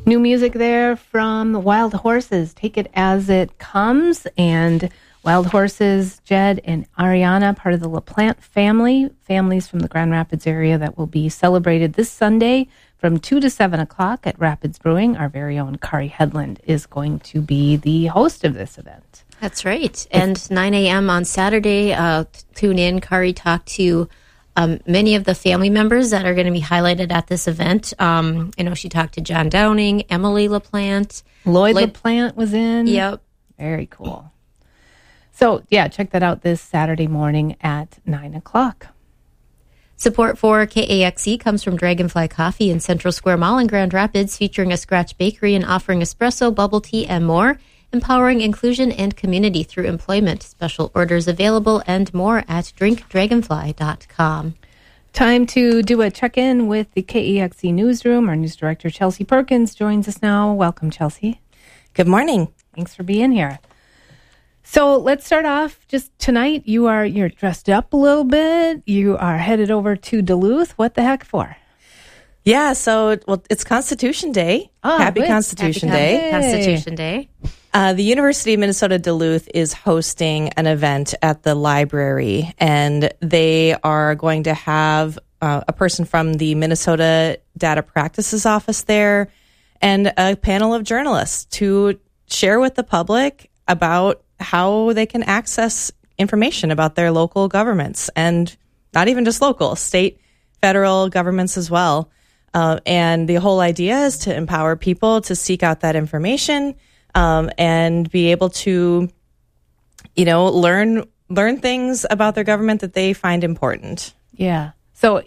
New music there from Wild Horses, Take It As It Comes. And Wild Horses, Jed and Ariana, part of the LaPlante family, families from the Grand Rapids area that will be celebrated this Sunday from 2 to 7 o'clock at Rapids Brewing. Our very own Kari Headland is going to be the host of this event. That's right. And 9 a.m. on Saturday, tune in. Kari talked to many of the family members that are going to be highlighted at this event. She talked to John Downing, Emily LaPlante. Lloyd LaPlante was in. Yep. Very cool. So, yeah, check that out this Saturday morning at 9 o'clock. Support for KAXE comes from Dragonfly Coffee in Central Square Mall in Grand Rapids, featuring a scratch bakery and offering espresso, bubble tea, and more. Empowering inclusion and community through employment. Special orders available and more at drinkdragonfly.com. Time to do a check-in with the KEXE newsroom. Our news director, Chelsea Perkins, joins us now. Welcome, Chelsea. Good morning. Thanks for being here. So let's start off. Just tonight, you're dressed up a little bit. You are headed over to Duluth. What the heck for? Yeah, it's Constitution Day. Happy Constitution Day. Constitution Day. The University of Minnesota Duluth is hosting an event at the library, and they are going to have a person from the Minnesota Data Practices Office there and a panel of journalists to share with the public about how they can access information about their local governments, and not even just local, state, federal governments as well. And the whole idea is to empower people to seek out that information and be able to, learn things about their government that they find important. Yeah. So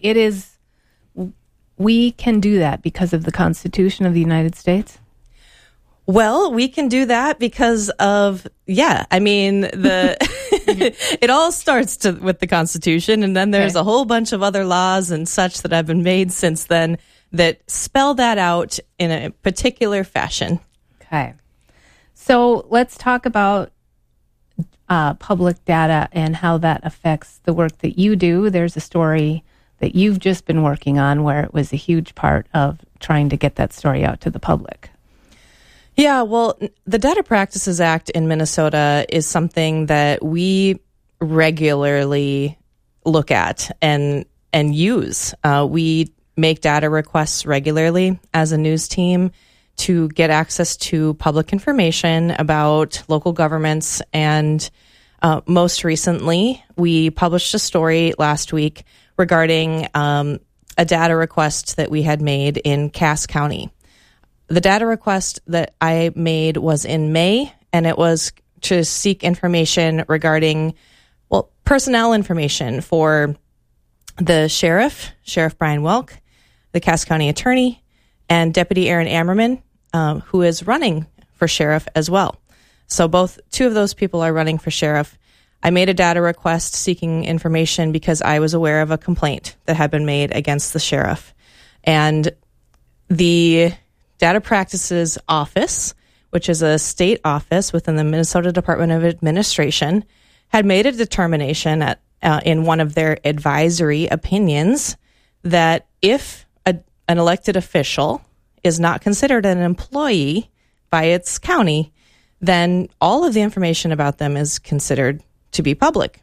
we can do that because of the Constitution of the United States? Well, we can do that because of, it all starts with the Constitution, and then there's a whole bunch of other laws and such that have been made since then that spell that out in a particular fashion. Okay. So let's talk about public data and how that affects the work that you do. There's a story that you've just been working on where it was a huge part of trying to get that story out to the public. Yeah, well, the Data Practices Act in Minnesota is something that we regularly look at and use. We make data requests regularly as a news team to get access to public information about local governments. And most recently, we published a story last week regarding a data request that we had made in Cass County. The data request that I made was in May, and it was to seek information regarding, personnel information for the Sheriff Brian Welk, the Cass County Attorney, and Deputy Aaron Ammerman, who is running for Sheriff as well. So two of those people are running for Sheriff. I made a data request seeking information because I was aware of a complaint that had been made against the Sheriff. And the Data Practices Office, which is a state office within the Minnesota Department of Administration, had made a determination in one of their advisory opinions that if an elected official is not considered an employee by its county, then all of the information about them is considered to be public.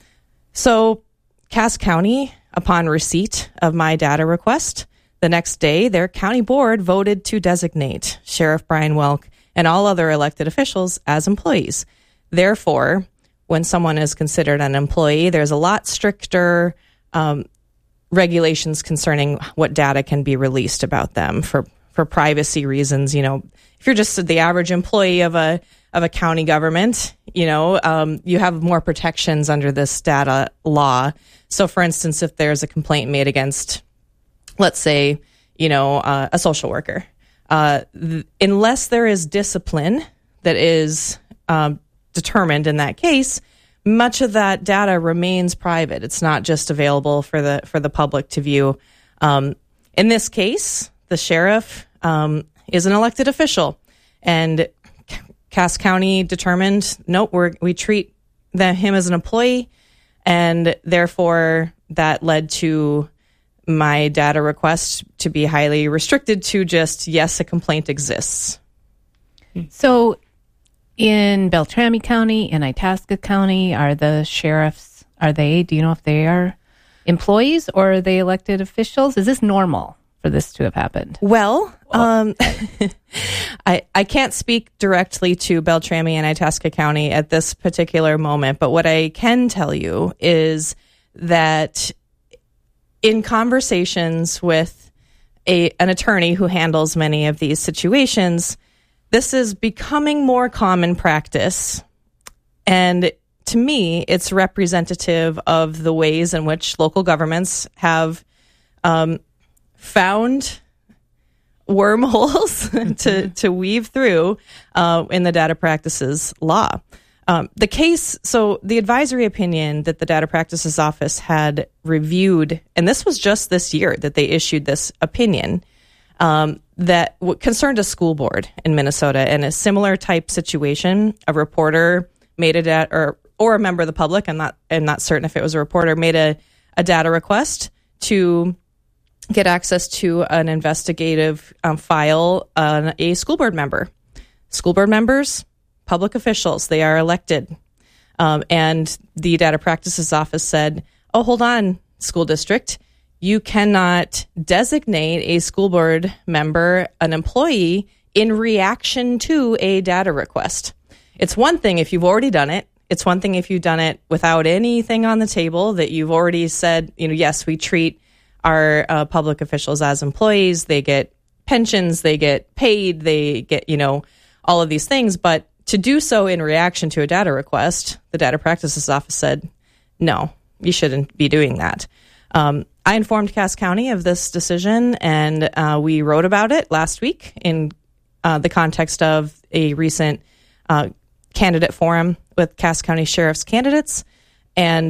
So Cass County, upon receipt of my data request, the next day, their county board voted to designate Sheriff Brian Welk and all other elected officials as employees. Therefore, when someone is considered an employee, there's a lot stricter regulations concerning what data can be released about them for privacy reasons. If you're just the average employee of a county government, you have more protections under this data law. So, for instance, if there's a complaint made against, let's say, a social worker, unless there is discipline that is determined in that case, much of that data remains private. It's not just available for the public to view. In this case, the sheriff is an elected official, and Cass County determined, nope, we treat him as an employee, and therefore that led to my data request to be highly restricted to just, yes, a complaint exists. So in Beltrami County and Itasca County, are the sheriffs, do you know if they are employees or are they elected officials? Is this normal for this to have happened? Well, I can't speak directly to Beltrami and Itasca County at this particular moment, but what I can tell you is that in conversations with an attorney who handles many of these situations, this is becoming more common practice. And to me, it's representative of the ways in which local governments have found wormholes to weave through in the data practices law. The advisory opinion that the Data Practices Office had reviewed, and this was just this year that they issued this opinion, that concerned a school board in Minnesota. In a similar type situation, a reporter made a data, or a member of the public, I'm not certain if it was a reporter, made a data request to get access to an investigative file on a school board member. School board members, public officials, they are elected. And the Data Practices Office said, oh, hold on, school district. You cannot designate a school board member an employee in reaction to a data request. It's one thing if you've already done it. It's one thing if you've done it without anything on the table, that you've already said, yes, we treat our public officials as employees. They get pensions, they get paid, they get, all of these things. But to do so in reaction to a data request, the Data Practices Office said, no, you shouldn't be doing that. I informed Cass County of this decision, and we wrote about it last week in the context of a recent candidate forum with Cass County Sheriff's candidates. And